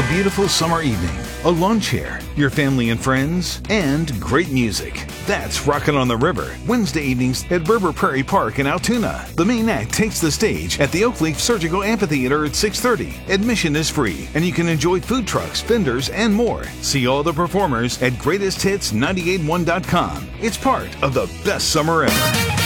A beautiful summer evening, a lawn chair, your family and friends, and great music. That's Rockin' on the River, Wednesday evenings at River Prairie Park in Altoona. The main act takes the stage at the Oak Leaf Surgical Amphitheater at 6:30. Admission is free, and you can enjoy food trucks, vendors, and more. See all the performers at greatesthits981.com. It's part of the best summer ever.